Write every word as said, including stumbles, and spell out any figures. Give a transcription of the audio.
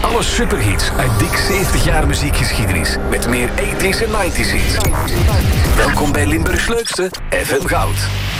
Alle superhits uit dik zeventig jaar muziekgeschiedenis. Met meer eighties en nineties hits. Welkom bij Limburgs leukste F M Goud.